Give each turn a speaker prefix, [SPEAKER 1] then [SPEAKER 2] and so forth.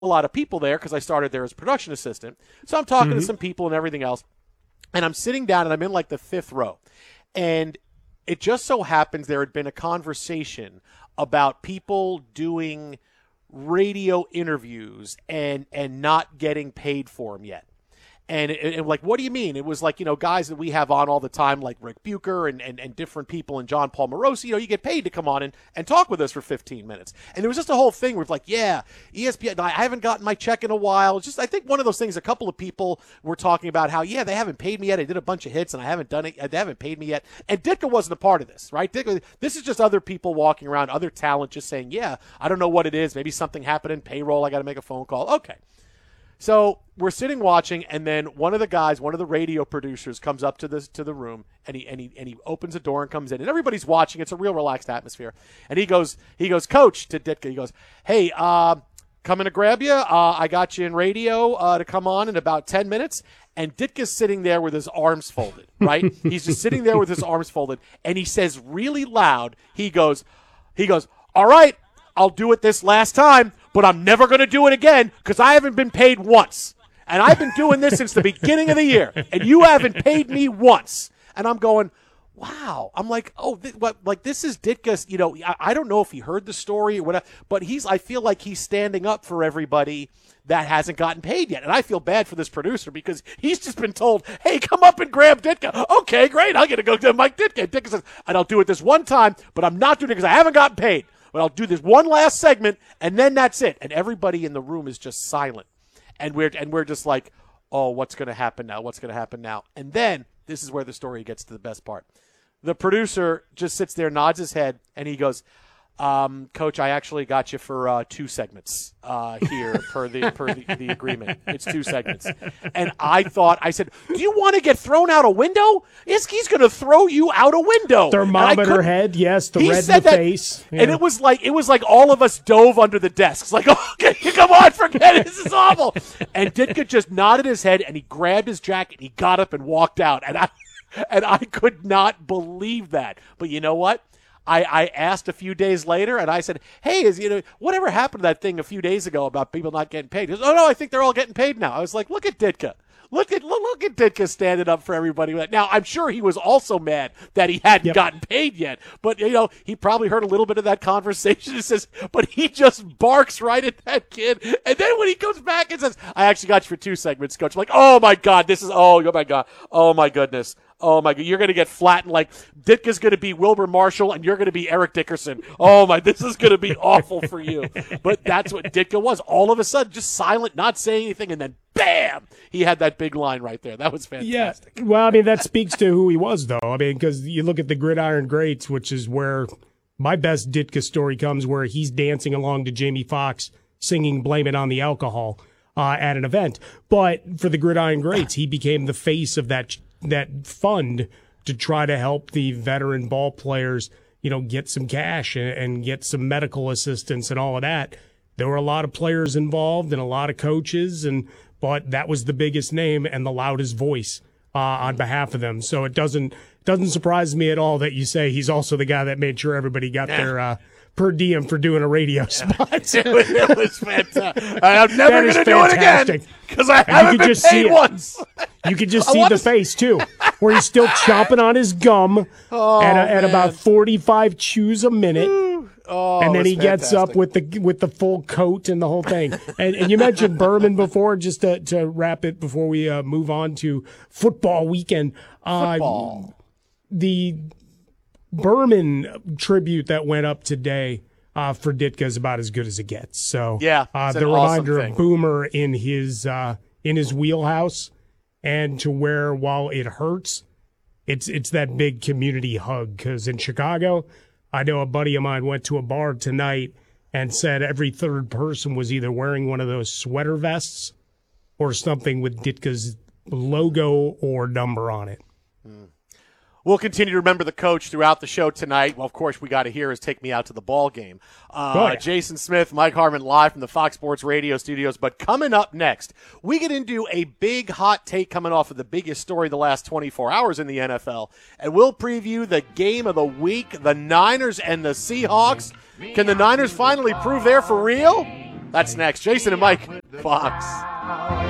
[SPEAKER 1] a lot of people there because I started there as a production assistant. So I'm talking to some people and everything else. And I'm sitting down, and I'm in like the fifth row. And it just so happens there had been a conversation about people doing radio interviews and not getting paid for them yet. And like, what do you mean? It was like, guys that we have on all the time, like Rick Bucher and different people and John Paul Morosi, you get paid to come on and talk with us for 15 minutes. And there was just a whole thing where it's like, yeah, ESPN, I haven't gotten my check in a while. It's just, I think one of those things, a couple of people were talking about how, yeah, they haven't paid me yet. I did a bunch of hits and I haven't done it. They haven't paid me yet. And Ditka wasn't a part of this, right? This is just other people walking around, other talent just saying, yeah, I don't know what it is. Maybe something happened in payroll. I got to make a phone call. Okay. So we're sitting watching, and then one of the radio producers comes up to the room, and he opens the door and comes in, and everybody's watching. It's a real relaxed atmosphere. And he goes, Coach, to Ditka. He goes, hey, coming to grab you. I got you in radio to come on in about 10 minutes. And Ditka's sitting there with his arms folded, right? He's just sitting there with his arms folded, and he says really loud, he goes, all right, I'll do it this last time, but I'm never going to do it again because I haven't been paid once. And I've been doing this since the beginning of the year, and you haven't paid me once. And I'm going, wow. I'm like, this is Ditka's, I don't know if he heard the story or whatever, but I feel like he's standing up for everybody that hasn't gotten paid yet. And I feel bad for this producer because he's just been told, hey, come up and grab Ditka. Okay, great. I'm going to go to Mike Ditka. And Ditka says, and I'll do it this one time, but I'm not doing it because I haven't gotten paid. But I'll do this one last segment, and then that's it. And everybody in the room is just silent. And we're just like, oh, what's going to happen now? What's going to happen now? And then this is where the story gets to the best part. The producer just sits there, nods his head, and he goes, Coach, I actually got you for 2 segments here per the agreement. It's 2 segments. And I said, do you want to get thrown out a window? He's going to throw you out a window.
[SPEAKER 2] Thermometer head, yes, the red in the face.
[SPEAKER 1] Yeah. And it was like all of us dove under the desks. Like, okay, come on, forget it. This is awful. And Ditka just nodded his head, and he grabbed his jacket, and he got up and walked out. And I could not believe that. But you know what? I asked a few days later, and I said, hey, whatever happened to that thing a few days ago about people not getting paid? He goes, oh, no, I think they're all getting paid now. I was like, look at Ditka. Look at Ditka standing up for everybody. Now, I'm sure he was also mad that he hadn't gotten paid yet. But, he probably heard a little bit of that conversation. He says, but he just barks right at that kid. And then when he comes back and says, I actually got you for 2 segments, Coach. I'm like, oh, my God, oh, my God. Oh, my goodness. Oh, my God, you're going to get flattened like Ditka's going to be Wilbur Marshall and you're going to be Eric Dickerson. Oh, my, this is going to be awful for you. But that's what Ditka was. All of a sudden, just silent, not saying anything, and then bam, he had that big line right there. That was fantastic.
[SPEAKER 2] Yeah, well, I mean, that speaks to who he was, though. I mean, because you look at the Gridiron Greats, which is where my best Ditka story comes, where he's dancing along to Jamie Foxx singing Blame It on the Alcohol at an event. But for the Gridiron Greats, he became the face of that fund to try to help the veteran ball players, get some cash and get some medical assistance and all of that. There were a lot of players involved and a lot of coaches, but that was the biggest name and the loudest voice on behalf of them. So it doesn't surprise me at all that you say he's also the guy that made sure everybody got their per diem for doing a radio spot.
[SPEAKER 1] It was fantastic. I'm never going to do it again because I haven't been paid once.
[SPEAKER 2] You could just see the face, too, where he's still chomping on his gum at about 45 chews a minute. And then he gets up with the full coat and the whole thing. And you mentioned Berman before, just to wrap it before we move on to football weekend. The Berman tribute that went up today for Ditka is about as good as it gets. So
[SPEAKER 1] the
[SPEAKER 2] reminder
[SPEAKER 1] awesome
[SPEAKER 2] of Boomer in his wheelhouse, and to where while it hurts, it's that big community hug. Because in Chicago, I know a buddy of mine went to a bar tonight and said every third person was either wearing one of those sweater vests or something with Ditka's logo or number on it.
[SPEAKER 1] We'll continue to remember the coach throughout the show tonight. Well, of course, we got to hear his Take Me Out to the Ball Game. Jason Smith, Mike Harmon live from the Fox Sports Radio studios. But coming up next, we get into a big hot take coming off of the biggest story the last 24 hours in the NFL. And we'll preview the game of the week, the Niners and the Seahawks. Can the Niners finally prove they're for real? That's next. Jason and Mike, Fox.